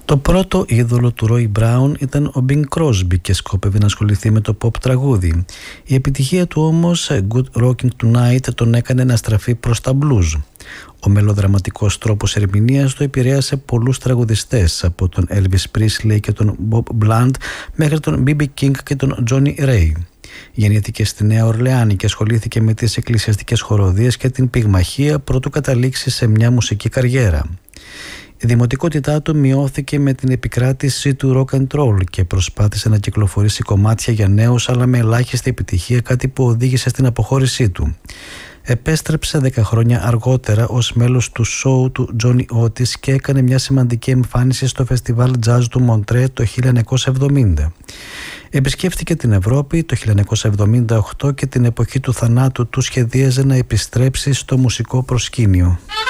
Το πρώτο είδωλο του Roy Brown ήταν ο Bing Crosby και σκόπευε να ασχοληθεί με το pop τραγούδι. Η επιτυχία του όμως, Good Rocking Tonight, τον έκανε να στραφεί προς τα blues. Ο μελοδραματικός τρόπος ερμηνείας του επηρέασε πολλούς τραγουδιστές, από τον Elvis Presley και τον Bob Blunt μέχρι τον B.B. King και τον Johnny Ray. Γεννήθηκε στη Νέα Ορλεάνη και ασχολήθηκε με τις εκκλησιαστικές χοροδίες και την πυγμαχία προτού καταλήξει σε μια μουσική καριέρα. Η δημοτικότητά του μειώθηκε με την επικράτηση του rock and roll και προσπάθησε να κυκλοφορήσει κομμάτια για νέους, αλλά με ελάχιστη επιτυχία, κάτι που οδήγησε στην αποχώρησή του. Επέστρεψε 10 χρόνια αργότερα ως μέλος του show του Johnny Otis και έκανε μια σημαντική εμφάνιση στο φεστιβάλ jazz του Μοντρέ το 1970. Επισκέφθηκε την Ευρώπη το 1978 και την εποχή του θανάτου του σχεδίαζε να επιστρέψει στο μουσικό προσκήνιο.